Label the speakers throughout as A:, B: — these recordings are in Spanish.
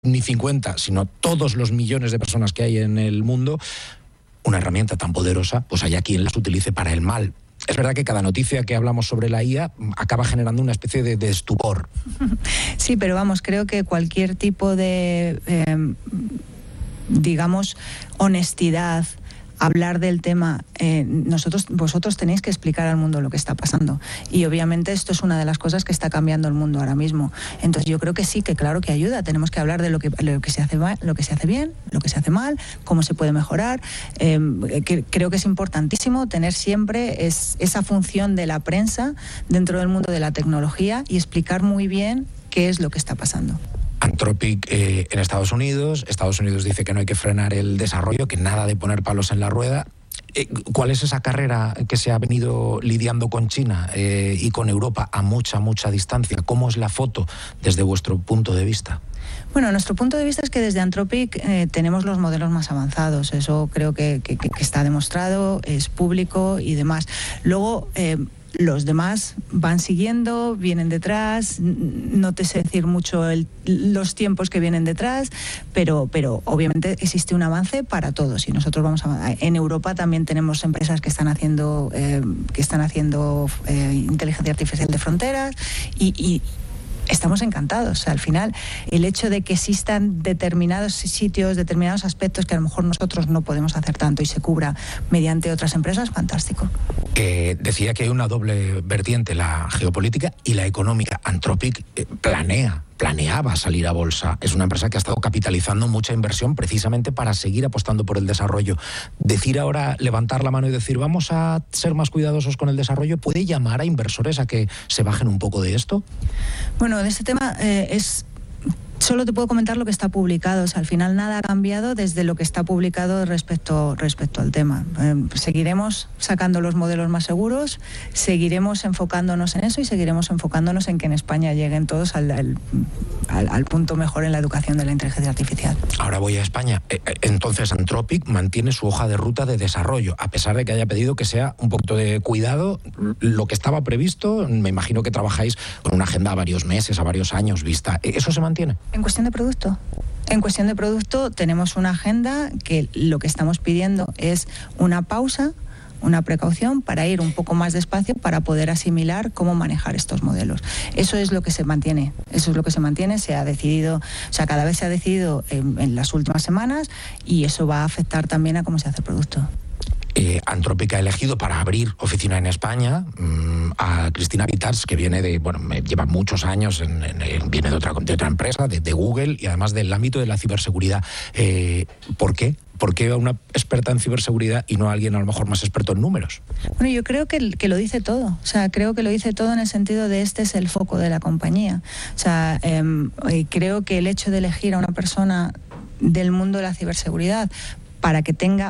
A: ni 50, sino todos los millones de personas que hay en el mundo, una herramienta tan poderosa, pues haya quien las utilice para el mal. Es verdad que cada noticia que hablamos sobre la IA acaba generando una especie de estupor.
B: Sí, pero vamos, creo que cualquier tipo de, digamos, honestidad, hablar del tema, vosotros tenéis que explicar al mundo lo que está pasando. Y obviamente esto es una de las cosas que está cambiando el mundo ahora mismo. Entonces yo creo que sí, que claro que ayuda. Tenemos que hablar de lo que se hace mal, lo que se hace bien, lo que se hace mal, cómo se puede mejorar. Creo que es importantísimo tener siempre esa función de la prensa dentro del mundo de la tecnología y explicar muy bien qué es lo que está pasando.
A: Anthropic en Estados Unidos dice que no hay que frenar el desarrollo, que nada de poner palos en la rueda. ¿Cuál es esa carrera que se ha venido lidiando con China y con Europa a mucha distancia? ¿Cómo es la foto desde vuestro punto de vista?
B: Bueno, nuestro punto de vista es que desde Anthropic tenemos los modelos más avanzados. Eso creo que está demostrado, es público y demás. Luego, los demás van siguiendo, vienen detrás. No te sé decir mucho los tiempos que vienen detrás, pero obviamente existe un avance para todos y nosotros vamos a... En Europa también tenemos empresas que están haciendo inteligencia artificial de fronteras y estamos encantados. O sea, al final, el hecho de que existan determinados sitios, determinados aspectos que a lo mejor nosotros no podemos hacer tanto y se cubra mediante otras empresas, fantástico.
A: Decía que hay una doble vertiente, la geopolítica y la económica. Anthropic planeaba salir a bolsa. Es una empresa que ha estado capitalizando mucha inversión precisamente para seguir apostando por el desarrollo. Decir ahora, levantar la mano y decir vamos a ser más cuidadosos con el desarrollo, ¿puede llamar a inversores a que se bajen un poco de esto?
B: Bueno, de este tema solo te puedo comentar lo que está publicado. O sea, al final nada ha cambiado desde lo que está publicado respecto al tema. Seguiremos sacando los modelos más seguros, seguiremos enfocándonos en eso y seguiremos enfocándonos en que en España lleguen todos al punto mejor en la educación de la inteligencia artificial.
A: Ahora voy a España. Entonces Anthropic mantiene su hoja de ruta de desarrollo, a pesar de que haya pedido que sea un poquito de cuidado. Lo que estaba previsto, me imagino que trabajáis con una agenda a varios meses, a varios años vista. ¿Eso se mantiene?
B: En cuestión de producto tenemos una agenda que lo que estamos pidiendo es una pausa, una precaución para ir un poco más despacio para poder asimilar cómo manejar estos modelos. Eso es lo que se mantiene. Se ha decidido, o sea, cada vez se ha decidido en las últimas semanas y eso va a afectar también a cómo se hace el producto.
A: Anthropic ha elegido para abrir oficina en España a Cristina Vitars, que viene lleva muchos años, viene de otra empresa, de Google, y además del ámbito de la ciberseguridad. ¿Por qué? ¿Por qué a una experta en ciberseguridad y no a alguien a lo mejor más experto en números?
B: Bueno, yo creo que lo dice todo. O sea, creo que lo dice todo en el sentido de este es el foco de la compañía. O sea, creo que el hecho de elegir a una persona del mundo de la ciberseguridad para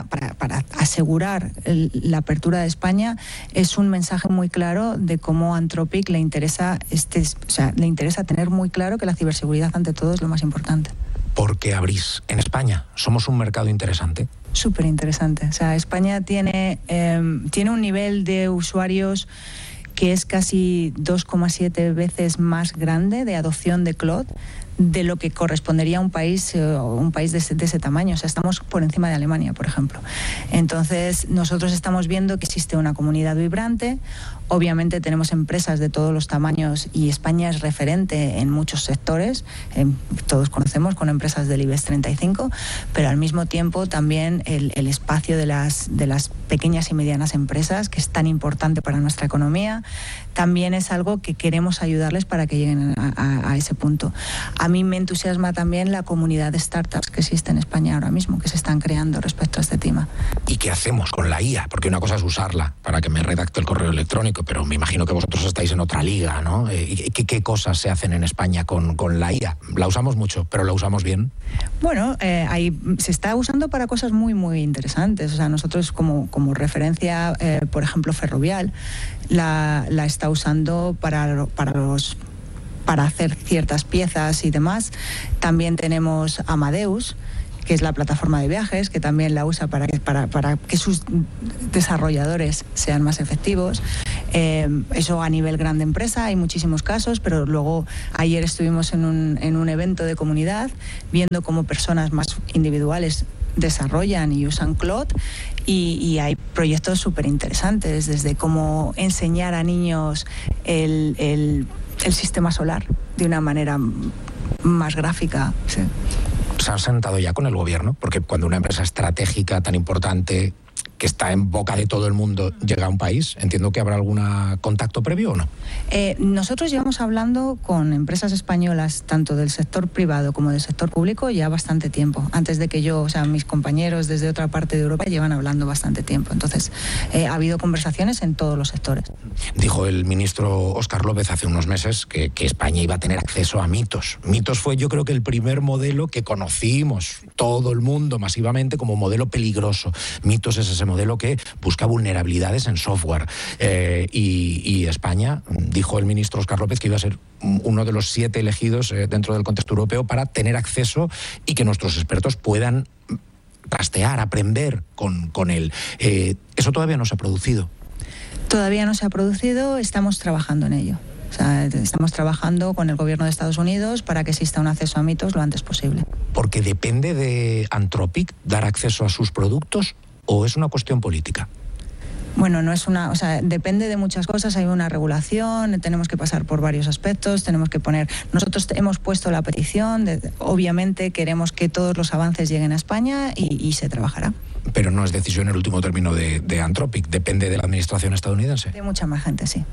B: asegurar la apertura de España es un mensaje muy claro de cómo a Anthropic le interesa tener muy claro que la ciberseguridad ante todo es lo más importante.
A: ¿Por qué abrís en España? ¿Somos un mercado interesante?
B: Súper interesante. O sea, España tiene un nivel de usuarios que es casi 2,7 veces más grande de adopción de cloud de lo que correspondería a un país de ese tamaño. O sea, estamos por encima de Alemania, por ejemplo. Entonces, nosotros estamos viendo que existe una comunidad vibrante. Obviamente tenemos empresas de todos los tamaños y España es referente en muchos sectores. Todos conocemos con empresas del IBEX 35, pero al mismo tiempo también el espacio de las pequeñas y medianas empresas, que es tan importante para nuestra economía, también es algo que queremos ayudarles para que lleguen a ese punto. A mí me entusiasma también la comunidad de startups que existe en España ahora mismo, que se están creando respecto a este tema.
A: ¿Y qué hacemos con la IA? Porque una cosa es usarla para que me redacte el correo electrónico, pero me imagino que vosotros estáis en otra liga, ¿no? ¿Qué cosas se hacen en España con la IA? La usamos mucho, pero ¿la usamos bien?
B: Bueno, se está usando para cosas muy, muy interesantes. O sea, nosotros como referencia, por ejemplo, Ferrovial, la está usando para hacer ciertas piezas y demás. También tenemos Amadeus, que es la plataforma de viajes, que también la usa para que sus desarrolladores sean más efectivos. Eso a nivel grande empresa, hay muchísimos casos, pero luego ayer estuvimos en un evento de comunidad viendo cómo personas más individuales desarrollan y usan Cloud y hay proyectos súper interesantes, desde cómo enseñar a niños el sistema solar de una manera más gráfica. Sí.
A: ¿Se han sentado ya con el gobierno? Porque cuando una empresa estratégica tan importante que está en boca de todo el mundo llega a un país, entiendo que habrá algún contacto previo o no.
B: Nosotros llevamos hablando con empresas españolas, tanto del sector privado como del sector público, ya bastante tiempo. Antes de que yo, o sea, mis compañeros desde otra parte de Europa llevan hablando bastante tiempo. Entonces, ha habido conversaciones en todos los sectores.
A: Dijo el ministro Óscar López hace unos meses que España iba a tener acceso a Mitos. Mitos fue, yo creo, que el primer modelo que conocimos todo el mundo masivamente como modelo peligroso. Mitos es ese modelo que busca vulnerabilidades en software. Y España, dijo el ministro Óscar López, que iba a ser uno de los 7 elegidos dentro del contexto europeo para tener acceso y que nuestros expertos puedan trastear, aprender con él. Eso todavía no se ha producido.
B: Todavía no se ha producido, estamos trabajando en ello. O sea, estamos trabajando con el gobierno de Estados Unidos para que exista un acceso a Mitos lo antes posible.
A: ¿Porque depende de Anthropic dar acceso a sus productos o es una cuestión política?
B: Bueno, no es o sea, depende de muchas cosas, hay una regulación, tenemos que pasar por varios aspectos, nosotros hemos puesto la petición, obviamente queremos que todos los avances lleguen a España y se trabajará.
A: Pero no es decisión en último término de Anthropic, depende de la administración estadounidense.
B: De mucha más gente, sí.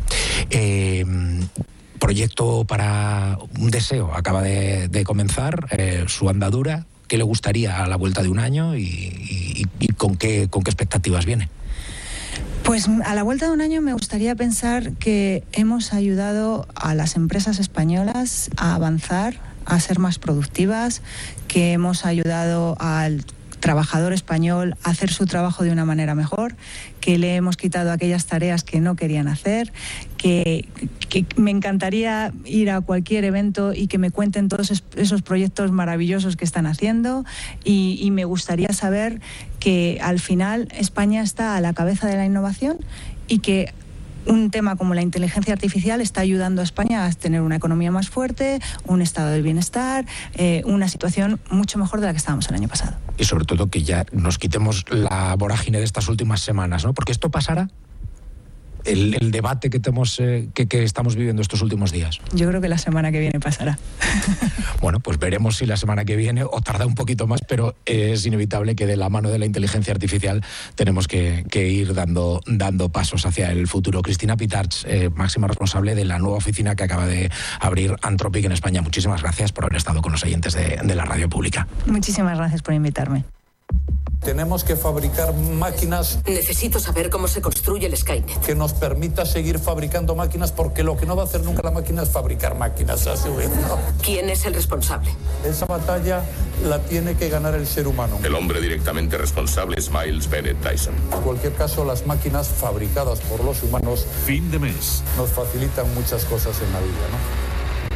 A: Proyecto para un deseo, acaba de comenzar su andadura. ¿Qué le gustaría a la vuelta de un año y con qué expectativas viene?
B: Pues a la vuelta de un año me gustaría pensar que hemos ayudado a las empresas españolas a avanzar, a ser más productivas, que hemos ayudado al trabajador español a hacer su trabajo de una manera mejor, que le hemos quitado aquellas tareas que no querían hacer, que me encantaría ir a cualquier evento y que me cuenten todos esos proyectos maravillosos que están haciendo y me gustaría saber que al final España está a la cabeza de la innovación y que un tema como la inteligencia artificial está ayudando a España a tener una economía más fuerte, un estado del bienestar, una situación mucho mejor de la que estábamos el año pasado.
A: Y sobre todo que ya nos quitemos la vorágine de estas últimas semanas, ¿no? Porque esto pasará. El debate que estamos viviendo estos últimos días.
B: Yo creo que la semana que viene pasará.
A: Bueno, pues veremos si la semana que viene o tarda un poquito más, pero es inevitable que de la mano de la inteligencia artificial tenemos que ir dando pasos hacia el futuro. Cristina Pitarch, máxima responsable de la nueva oficina que acaba de abrir Anthropic en España. Muchísimas gracias por haber estado con los oyentes de la radio pública.
B: Muchísimas gracias por invitarme.
C: Tenemos que fabricar máquinas.
D: Necesito saber cómo se construye el Skynet.
C: Que nos permita seguir fabricando máquinas, porque lo que no va a hacer nunca la máquina es fabricar máquinas a su vez, ¿no?
D: ¿Quién es el responsable?
C: Esa batalla la tiene que ganar el ser humano.
E: El hombre directamente responsable es Miles Bennett Dyson.
C: En cualquier caso, las máquinas fabricadas por los humanos.
F: Fin de mes.
C: Nos facilitan muchas cosas en la vida, ¿no?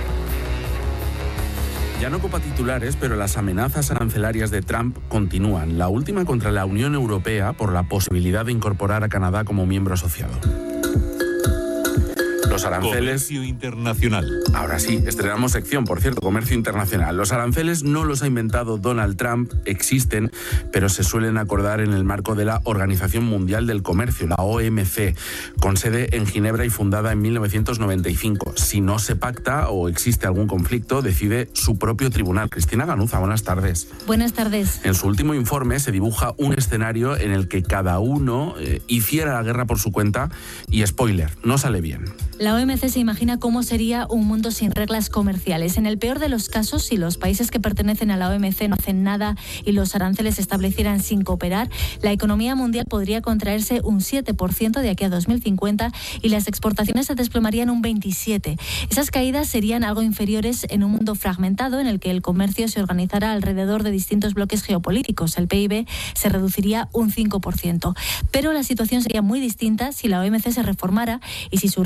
F: Ya no ocupa titulares, pero las amenazas arancelarias de Trump continúan. La última contra la Unión Europea por la posibilidad de incorporar a Canadá como miembro asociado. Los aranceles...
G: Comercio internacional.
F: Ahora sí, estrenamos sección, por cierto, comercio internacional. Los aranceles no los ha inventado Donald Trump, existen, pero se suelen acordar en el marco de la Organización Mundial del Comercio, la OMC, con sede en Ginebra y fundada en 1995. Si no se pacta o existe algún conflicto, decide su propio tribunal. Cristina Ganuza, buenas tardes.
H: Buenas tardes.
F: En su último informe se dibuja un escenario en el que cada uno hiciera la guerra por su cuenta y, spoiler, no sale bien.
H: La OMC se imagina cómo sería un mundo sin reglas comerciales. En el peor de los casos, si los países que pertenecen a la OMC no hacen nada y los aranceles se establecieran sin cooperar, la economía mundial podría contraerse un 7% de aquí a 2050 y las exportaciones se desplomarían un 27%. Esas caídas serían algo inferiores en un mundo fragmentado en el que el comercio se organizara alrededor de distintos bloques geopolíticos. El PIB se reduciría un 5%. Pero la situación sería muy distinta si la OMC se reformara y si sus reglas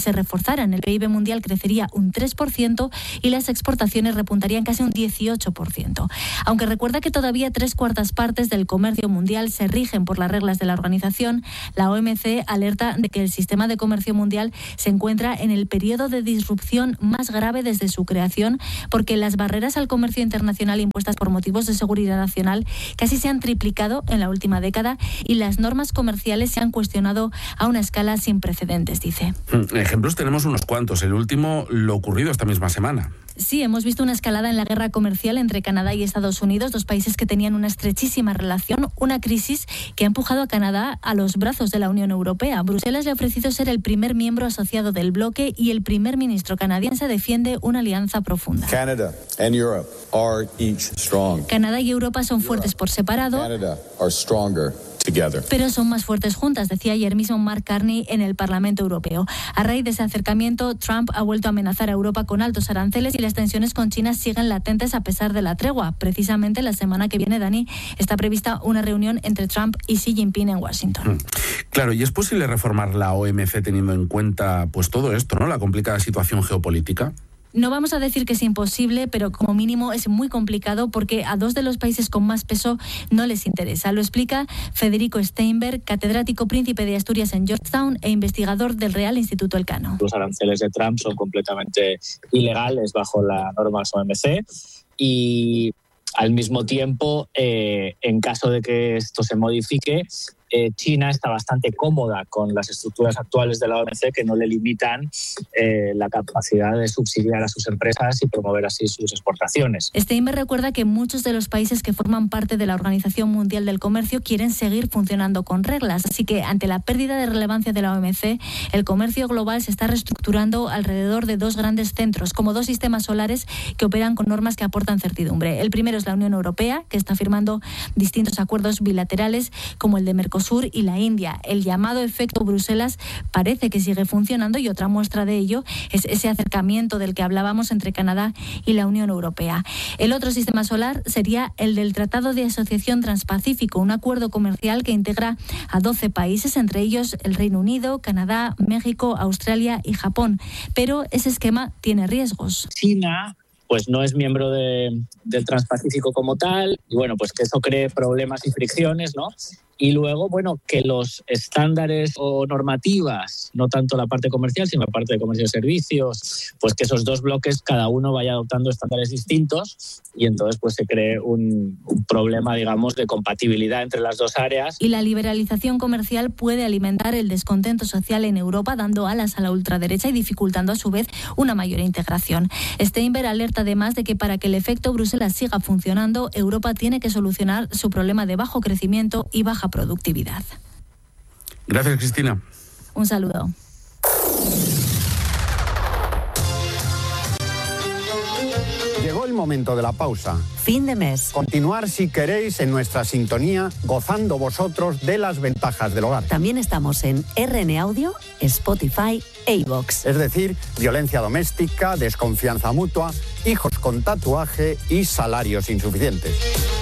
H: se reforzaran. El PIB mundial crecería un 3% y las exportaciones repuntarían casi un 18%. Aunque recuerda que todavía 3/4 partes del comercio mundial se rigen por las reglas de la organización, la OMC alerta de que el sistema de comercio mundial se encuentra en el periodo de disrupción más grave desde su creación, porque las barreras al comercio internacional impuestas por motivos de seguridad nacional casi se han triplicado en la última década y las normas comerciales se han cuestionado a una escala sin precedentes, dice.
F: Ejemplos tenemos unos cuantos. El último, lo ocurrido esta misma semana.
H: Sí, hemos visto una escalada en la guerra comercial entre Canadá y Estados Unidos, dos países que tenían una estrechísima relación, una crisis que ha empujado a Canadá a los brazos de la Unión Europea. Bruselas le ha ofrecido ser el primer miembro asociado del bloque y el primer ministro canadiense defiende una alianza profunda.
G: Canada and Europe are each strong.
H: Canadá y Europa son fuertes por separado,
G: Canada are stronger together.
H: pero son más fuertes juntas, decía ayer mismo Mark Carney en el Parlamento Europeo. A raíz de ese acercamiento, Trump ha vuelto a amenazar a Europa con altos aranceles y las tensiones con China siguen latentes a pesar de la tregua. Precisamente la semana que viene, Dani, está prevista una reunión entre Trump y Xi Jinping en Washington.
F: Claro, y es posible reformar la OMC teniendo en cuenta pues todo esto, ¿no? La complicada situación geopolítica.
H: No vamos a decir que es imposible, pero como mínimo es muy complicado porque a dos de los países con más peso no les interesa. Lo explica Federico Steinberg, catedrático príncipe de Asturias en Georgetown e investigador del Real Instituto Elcano.
I: Los aranceles de Trump son completamente ilegales bajo las normas OMC y al mismo tiempo, en caso de que esto se modifique, China está bastante cómoda con las estructuras actuales de la OMC que no le limitan la capacidad de subsidiar a sus empresas y promover así sus exportaciones.
H: Steinberg recuerda que muchos de los países que forman parte de la Organización Mundial del Comercio quieren seguir funcionando con reglas, así que ante la pérdida de relevancia de la OMC, el comercio global se está reestructurando alrededor de dos grandes centros, como dos sistemas solares que operan con normas que aportan certidumbre. El primero es la Unión Europea, que está firmando distintos acuerdos bilaterales como el de Mercosur y la India. El llamado efecto Bruselas parece que sigue funcionando y otra muestra de ello es ese acercamiento del que hablábamos entre Canadá y la Unión Europea. El otro sistema solar sería el del Tratado de Asociación Transpacífico, un acuerdo comercial que integra a 12 países, entre ellos el Reino Unido, Canadá, México, Australia y Japón. Pero ese esquema tiene riesgos.
I: China pues no es miembro del Transpacífico como tal y bueno, pues que eso cree problemas y fricciones, ¿no? Y luego, bueno, que los estándares o normativas, no tanto la parte comercial, sino la parte de comercio y servicios, pues que esos dos bloques cada uno vaya adoptando estándares distintos y entonces pues se cree un problema, digamos, de compatibilidad entre las dos áreas.
H: Y la liberalización comercial puede alimentar el descontento social en Europa, dando alas a la ultraderecha y dificultando a su vez una mayor integración. Steinberg alerta además de que para que el efecto Bruselas siga funcionando, Europa tiene que solucionar su problema de bajo crecimiento y baja productividad.
F: Gracias, Cristina.
H: Un saludo.
J: Llegó el momento de la pausa.
K: Fin de mes.
J: Continuar, si queréis, en nuestra sintonía, gozando vosotros de las ventajas del hogar.
K: También estamos en RN Audio, Spotify e iVoox.
J: Es decir, violencia doméstica, desconfianza mutua, hijos con tatuaje y salarios insuficientes.